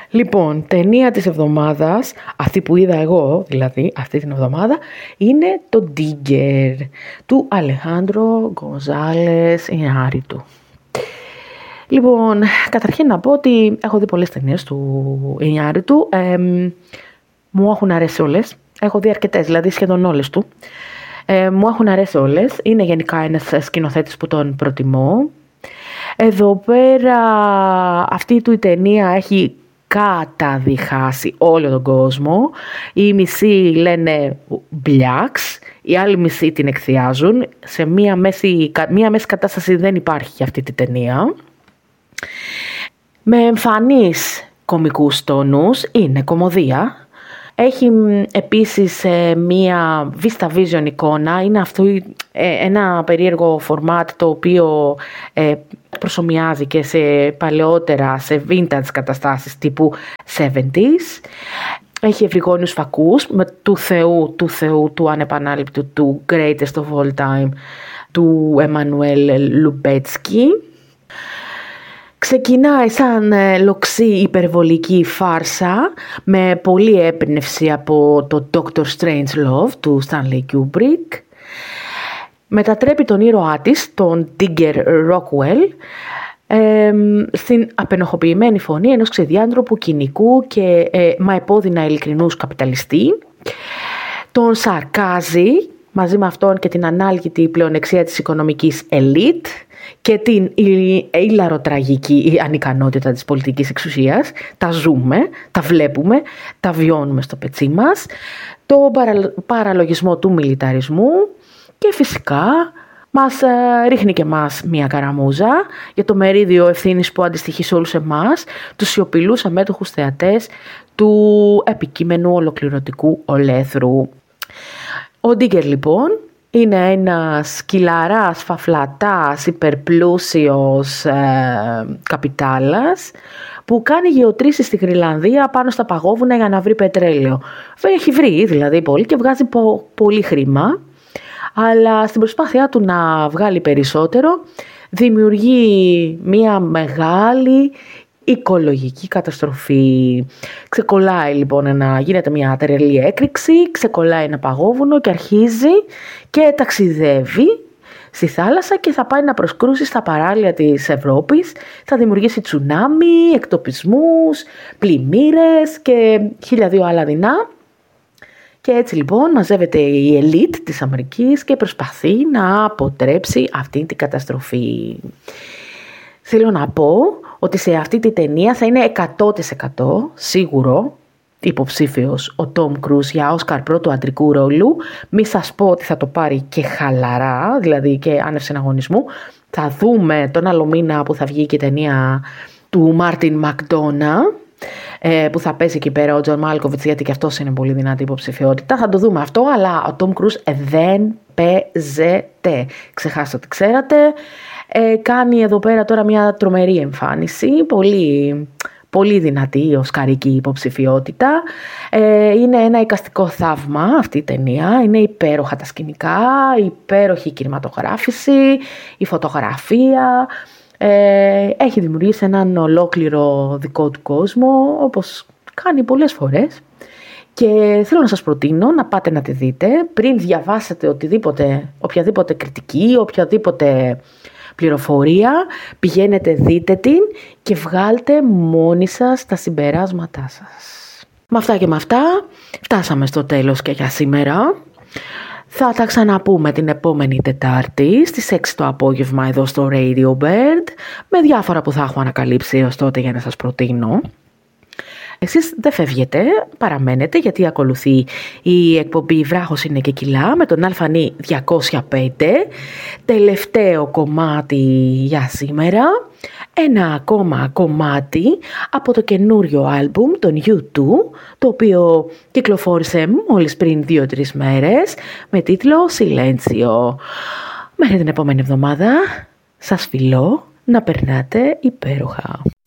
Λοιπόν, ταινία της εβδομάδας, αυτή που είδα εγώ δηλαδή αυτή την εβδομάδα, είναι το Digger του Αλεχάντρο Γκονζάλες Ινιάρριτου. Λοιπόν, καταρχήν να πω ότι έχω δει πολλές ταινίες του Ινιάρριτου. Μου έχουν αρέσει όλες. Έχω δει αρκετές, δηλαδή σχεδόν όλες του. Μου έχουν αρέσει όλες. Είναι γενικά ένας σκηνοθέτης που τον προτιμώ. Εδώ πέρα αυτή του η ταινία έχει καταδιχάσει όλο τον κόσμο. Οι μισοί λένε μπλιάξ, οι άλλοι μισοί την εκθιάζουν. Σε μία μέση κατάσταση δεν υπάρχει για αυτή τη ταινία. Με εμφανείς κωμικούς τόνους, είναι κωμωδία. Έχει επίσης μία VistaVision εικόνα, είναι αυτό ένα περίεργο format το οποίο προσομοιάζει και σε παλαιότερα, σε vintage καταστάσεις τύπου 70s. Έχει ευρυγόνιους φακούς με του θεού, του ανεπανάληπτου, του greatest of all time, του Εμμανουέλ Λουμπέτσκι. Ξεκινάει σαν λοξή υπερβολική φάρσα με πολλή έμπνευση από το Doctor Strangelove του Stanley Kubrick. Μετατρέπει τον ήρωά της, τον Digger Rockwell, στην απενοχοποιημένη φωνή ενός ξεδιάντροπου, κοινικού και μαεπώδυνα ειλικρινούς καπιταλιστή. Τον σαρκάζει μαζί με αυτόν και την ανάλγητη πλεονεξία της οικονομικής ελίτ και την ηλαροτραγική ανικανότητα της πολιτικής εξουσίας. Τα ζούμε, τα βλέπουμε, τα βιώνουμε στο πετσί μας. Το παραλογισμό του μιλιταρισμού και φυσικά μας ρίχνει και μας μια καραμούζα για το μερίδιο ευθύνης που αντιστοιχεί σε όλους εμάς, τους σιωπηλούς αμέτωχους θεατές του επικείμενου ολοκληρωτικού ολέθρου. Ο Digger λοιπόν είναι ένας σκυλαράς, φαφλατάς, υπερπλούσιος καπιτάλας που κάνει γεωτρήσεις στη Γροιλανδία πάνω στα παγόβουνα για να βρει πετρέλαιο. Έχει βρει δηλαδή πολύ και βγάζει πολύ χρήμα, αλλά στην προσπάθειά του να βγάλει περισσότερο δημιουργεί μια μεγάλη οικολογική καταστροφή. Ξεκολλάει λοιπόν γίνεται μια τρελή έκρηξη, ξεκολλάει ένα παγόβουνο και αρχίζει και ταξιδεύει στη θάλασσα και θα πάει να προσκρούσει στα παράλια της Ευρώπης. Θα δημιουργήσει τσουνάμι, εκτοπισμούς, πλημμύρες και 1002 άλλα δεινά. Και έτσι λοιπόν μαζεύεται η ελίτ της Αμερικής και προσπαθεί να αποτρέψει αυτή την καταστροφή. Θέλω να πω ότι σε αυτή τη ταινία θα είναι 100% σίγουρο υποψήφιος ο Τόμ Κρούζ για Όσκαρ πρώτου αντρικού ρόλου. Μη σας πω ότι θα το πάρει και χαλαρά, δηλαδή και άνευ συναγωνισμού. Θα δούμε τον άλλο μήνα που θα βγει και η ταινία του Μάρτιν Μακντόνα, που θα παίζει εκεί πέρα ο Τζον Μάλκοβιτς, γιατί και αυτός είναι πολύ δυνατή υποψηφιότητα. Θα το δούμε αυτό, αλλά ο Τόμ Κρούζ δεν παίζεται. Ξεχάστε ότι ξέρατε. Κάνει εδώ πέρα τώρα μια τρομερή εμφάνιση, πολύ δυνατή οσκαρική υποψηφιότητα. Είναι ένα εικαστικό θαύμα αυτή η ταινία, είναι υπέροχα τα σκηνικά, υπέροχη η κινηματογράφηση, η φωτογραφία. Έχει δημιουργήσει έναν ολόκληρο δικό του κόσμο, όπως κάνει πολλές φορές. Και θέλω να σας προτείνω να πάτε να τη δείτε πριν διαβάσετε οποιαδήποτε κριτική, οποιαδήποτε πληροφορία. Πηγαίνετε, δείτε την και βγάλτε μόνοι σας τα συμπεράσματά σας. Με αυτά και με αυτά φτάσαμε στο τέλος και για σήμερα. Θα τα ξαναπούμε την επόμενη Τετάρτη στις 6 το απόγευμα εδώ στο Radio Bird, με διάφορα που θα έχω ανακαλύψει έως τότε για να σας προτείνω. Εσείς δεν φεύγετε, παραμένετε, γιατί ακολουθεί η εκπομπή «Βράχος είναι και κιλά» με τον Αλφανή 205. Τελευταίο κομμάτι για σήμερα. Ένα ακόμα κομμάτι από το καινούριο άλμπουμ των U2, το οποίο κυκλοφόρησε μόλις πριν 2-3 μέρες με τίτλο «Silencio». Μέχρι την επόμενη εβδομάδα σας φιλώ, να περνάτε υπέροχα.